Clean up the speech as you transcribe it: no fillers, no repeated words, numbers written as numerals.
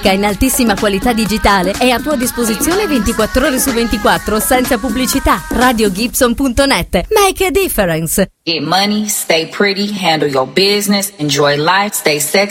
in altissima qualità digitale è a tua disposizione 24 ore su 24 senza pubblicità. RadioGibson.net. Make a difference. Get money, stay pretty, handle your business, enjoy life, stay sexy.